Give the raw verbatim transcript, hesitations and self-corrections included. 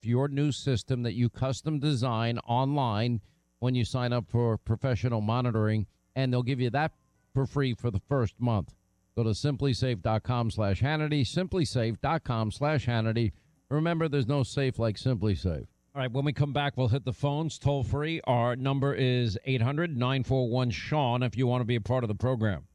your new system that you custom design online when you sign up for professional monitoring, and they'll give you that for free for the first month. Go to simplysafe.com slash Hannity, simplysafe.com slash Hannity. Remember, there's no safe like SimpliSafe. All right, when we come back, we'll hit the phones toll free. Our number is eight hundred nine four one Sean if you want to be a part of the program.